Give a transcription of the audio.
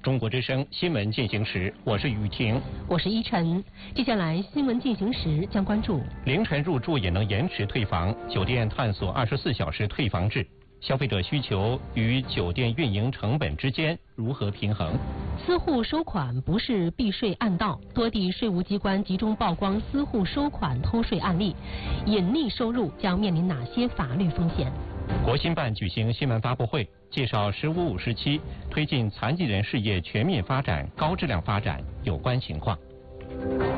中国之声新闻进行时，我是雨婷， 我是依晨。接下来新闻进行时将关注： 凌晨入住也能延迟退房，酒店探索24小时退房制，消费者需求与酒店运营成本之间如何平衡？ 私户收款不是避税暗道，多地税务机关集中曝光私户收款偷税案例，隐匿收入将面临哪些法律风险？ 国新办举行新闻发布会，介绍“15-5时期推进残疾人事业全面发展、高质量发展”有关情况。